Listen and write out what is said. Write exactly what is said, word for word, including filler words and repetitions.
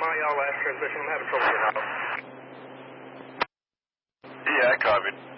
my uh, last transmission. I'm having trouble with it now. Yeah, I copied.